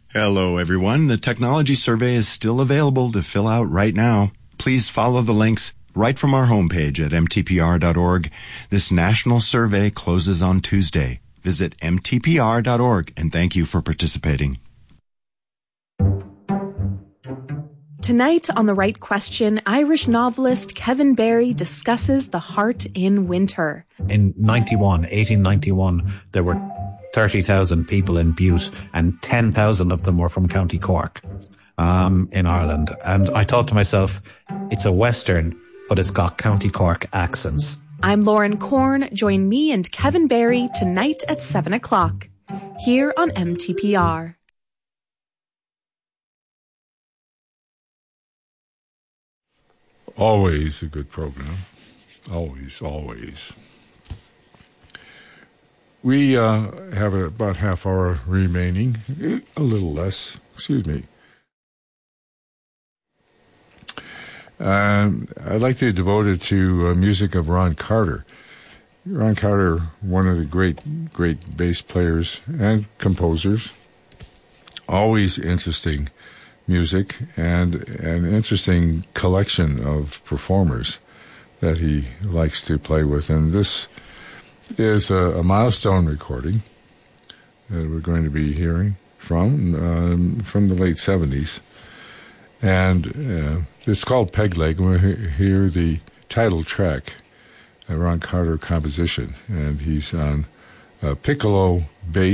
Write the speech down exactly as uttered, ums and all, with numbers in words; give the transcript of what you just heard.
Hello, everyone. The technology survey is still available to fill out right now. Please follow the links right from our homepage at m t p r dot org. This national survey closes on Tuesday. Visit m t p r dot org and thank you for participating. Tonight on The Right Question, Irish novelist Kevin Barry discusses the heart in winter. In ninety-one, eighteen ninety-one, there were thirty thousand people in Bute, and ten thousand of them were from County Cork, um, in Ireland. And I thought to myself, it's a Western, but it's got County Cork accents. I'm Lauren Korn. Join me and Kevin Barry tonight at seven o'clock, here on M T P R. Always a good program. Always, always. We uh, have about half hour remaining, a little less, excuse me. Um, I'd like to devote it to uh, music of Ron Carter. Ron Carter, one of the great, great bass players and composers. Always interesting music and an interesting collection of performers that he likes to play with. And this is a, a milestone recording that we're going to be hearing from, um, from the late seventies. And uh, it's called Peg Leg. We'll hear the title track, a Ron Carter composition. And he's on uh, piccolo bass.